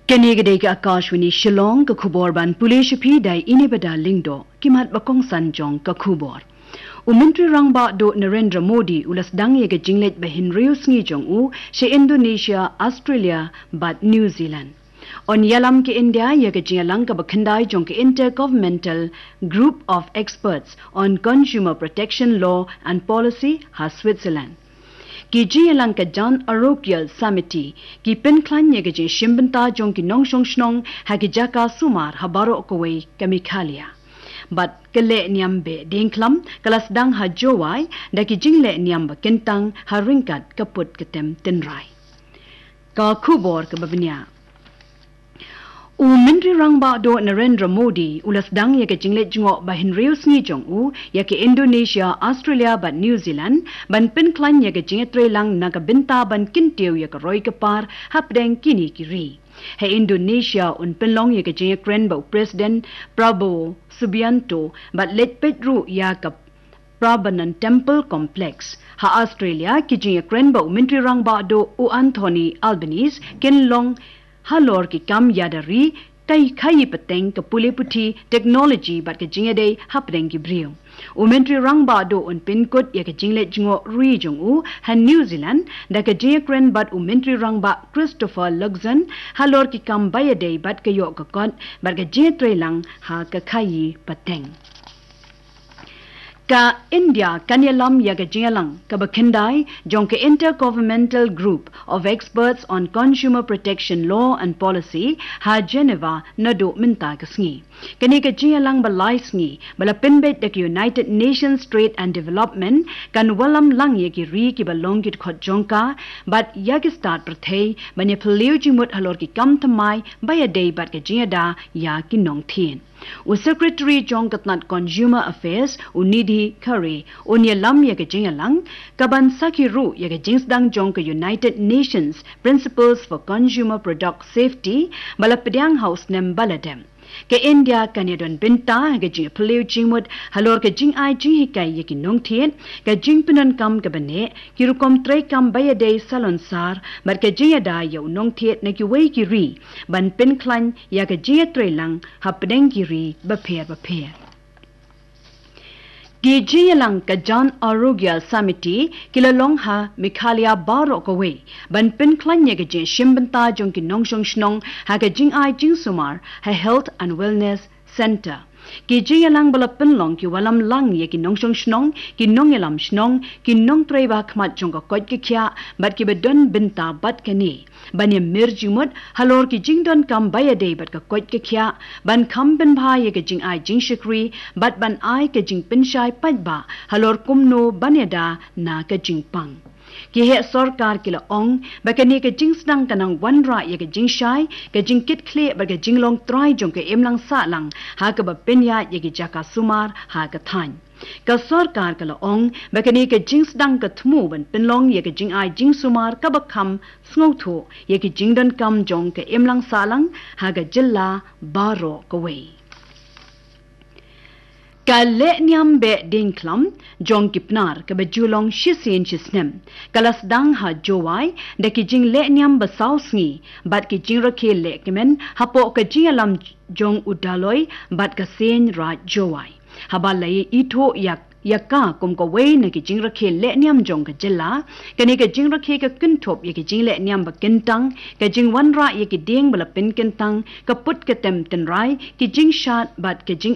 Kenegade ka Akashwini Shillong ka Kuborban Pulishipi dai inibada lingdo kimat bakong sanjong ka Kubor. Umintri rangba do Narendra Modi ulas dangye ka jinglet bahin Rius ngi jong u she Indonesia, Australia but New Zealand. On yalam ke India ya ka jingalang ka bakhandai jong ka Intergovernmental Group of Experts on Consumer Protection Law and Policy ha Switzerland. Ki jingalang ka John Arokial Samiti ki penklan ya ka jing shimbanta jong ki nong shong shnong ha ki jaka sumar ha baro kawai kamikalia. But kele niambe dingklam kalas dang ha jowai da ki jingle niamba kentang ha ringkat kaput ketem tenrai. Ka kubor ka babnya. Menteri rangba do Narendra Modi ulas dang ya ke jinglet jingok bahin Rius ngi jong u ya ke Indonesia, Australia but New Zealand ban penklan ya ke jinget lang naga binta ban kintiu ya ke roi kepar hapdeng kini kiri. He Indonesia un penlong ya ke jinget kren ba President Prabowo Subianto but let petru ya ke Prabanan Temple Complex. Ha Australia ki jinget kren ba menteri rangba do u Anthony Albanese kenlong halor ki kam yadari kai khai pateng ka pule puthi technology bat ka jingade hapdeng ki brio umentri rangba do on pinkot ya ka jingle jingo ri jong u han New Zealand da ka jingkren bat umentri rangba Christopher Luxon halor ki kam bayade bat ka yo ka kon bat ka jintre lang ha ka khai pateng ka India kanyalam yaga jingalang ka bakhandai jong ka Intergovernmental Group of Experts on Consumer Protection Law and Policy ha Geneva nado minta kasngi kani ka jingalang balai sngi bala pinbet the United Nations Trade and Development kan walam lang yagi ri ki balong kit khot jongka but yagi start prathei banya phliu jimut halor ki kam thamai bayadei bat ka jingada ya ki nong thin U Secretary Jong Katnat Consumer Affairs Unidhi Curry Unya Lam Yaga Jingalang Kaban Saki Ru Yaga Jingsdang Jong ka United Nations Principles for Consumer Product Safety Balapidang House Nem Baladem Ke India Kanadon Binta ga jing Pleu Jingmut halor ka jing ai jing hikai yaki nong thien ka jing pinon kam ka bane ki rukom tre kam bayade salonsar bar ka jiyada yo nong thiet na ki wei ki ri ban pin klan ya ka jiya tre lang hapdeng ki ri ba pher Ki jiyalang ka John Arokial Samiti kilalong ha Mikhalia Baro kawe ban penklan ya ka jing shimbanta jong ki nong shong shnong ha ka jing ai jing sumar ha Health and Wellness Center Ki jiyalang bala penlong ki walam lang ya ki nong shong shnong ki nong yalam shnong ki nong treba khmat jong ka kot ki kya bat ki bedon binta bat kani ban ya mirjimut halor ki jingdon kam bayade bat ka kot ki kya ban kam ben bha ya ka jing ai jing shikri bat ban ai ka jing pinshai patba halor kumno banyada na ka jing pang ki he sarkar kila ong bakani ka jing snang kanang wanra ya ka jing shai ka jing kit khle ba ka jing long try jong ka emlang sa lang ha ka ba penya ya ki jaka sumar ha ka than ka sarkar kala ong bakani ka jing snang ka thmu ban penlong ya ka jing ai jing sumar ka ba kham sngo tho ya ki jing don kam jong ka emlang sa lang ha ka jilla baro ka wei Ka le niam be dingklam jong kipnar ka bejulong shisien shisnem kalas dang ha jowai da ki jing le niam basaw sngi bat ki jing rakhe le kemen hapo ka jingalam jong udaloi bat ka sen ra jowai habalai itho yak Yaka kum ka wei na ki jing rakhe le niam jong ka jilla kani ka jing rakhe ka kinthop ya ki jing le niam ba kintang ka jing wanra ya ki ding bala pin kintang ka put ka tem ten rai ki jing shat bat ka jing